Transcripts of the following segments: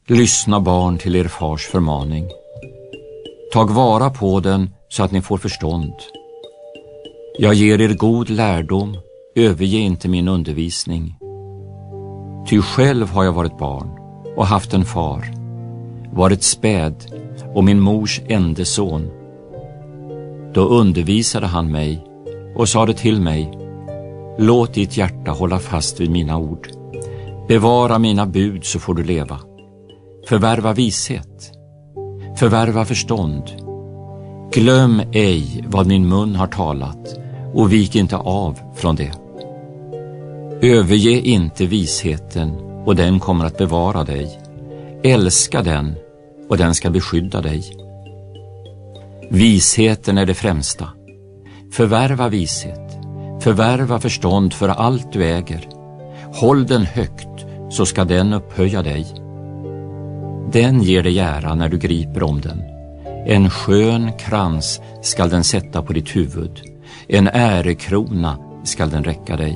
Lyssna barn till er fars förmaning. Tag vara på den så att ni får förstånd. Jag ger er god lärdom, överge inte min undervisning. Ty själv har jag varit barn och haft en far, varit späd och min mors ende son. Då undervisade han mig och sade till mig: låt ditt hjärta hålla fast vid mina ord. Bevara mina bud så får du leva. Förvärva vishet, förvärva förstånd. Glöm ej vad min mun har talat och vik inte av från det. Överge inte visheten och den kommer att bevara dig. Älska den och den ska beskydda dig. Visheten är det främsta. Förvärva vishet, förvärva förstånd för allt du äger. Håll den högt så ska den upphöja dig. Den ger dig ära när du griper om den. En skön krans skall den sätta på ditt huvud. En ärekrona skall den räcka dig.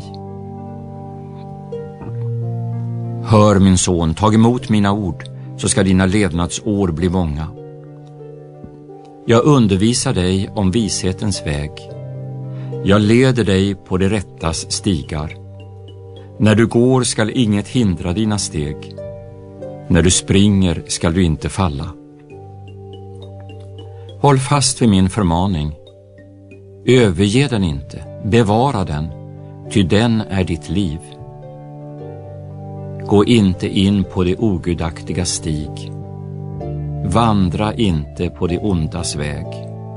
Hör min son, tag emot mina ord, så ska dina levnadsår bli många. Jag undervisar dig om vishetens väg. Jag leder dig på det rättas stigar. När du går skall inget hindra dina steg. När du springer skall du inte falla. Håll fast vid min förmaning. Överge den inte, bevara den, ty den är ditt liv. Gå inte in på det ogudaktiga stig. Vandra inte på det ondas väg.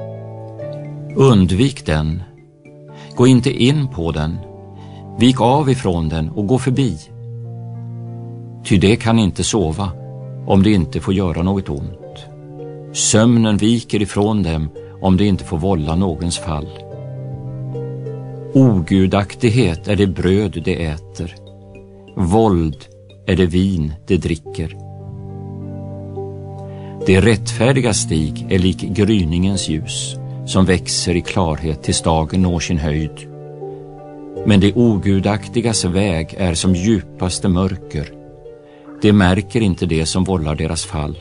Undvik den. Gå inte in på den. Vik av ifrån den och gå förbi. Ty det kan inte sova om det inte får göra något ont. Sömnen viker ifrån dem om det inte får vålla någons fall. Ogudaktighet är det bröd de äter. Våld är det vin de dricker. Det rättfärdiga stig är lik gryningens ljus, som växer i klarhet tills dagen når sin höjd. Men det ogudaktigas väg är som djupaste mörker. De märker inte det som vållar deras fall.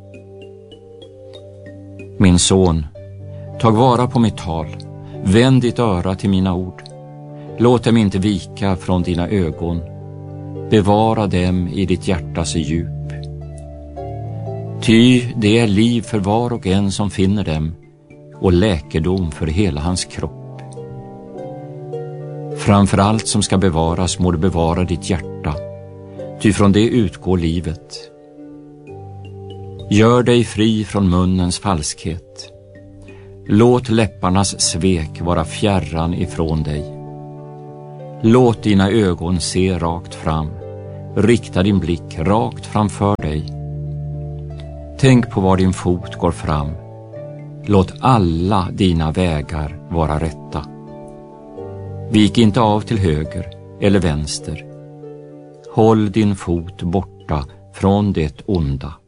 Min son, tag vara på mitt tal. Vänd ditt öra till mina ord. Låt dem inte vika från dina ögon. Bevara dem i ditt hjärtas djup. Ty det är liv för var och en som finner dem och läkedom för hela hans kropp. Framför allt som ska bevaras må du bevara ditt hjärta, ty från det utgår livet. Gör dig fri från munnens falskhet. Låt läpparnas svek vara fjärran ifrån dig. Låt dina ögon se rakt fram. Rikta din blick rakt framför dig. Tänk på var din fot går fram. Låt alla dina vägar vara rätta. Vik inte av till höger eller vänster. Håll din fot borta från det onda.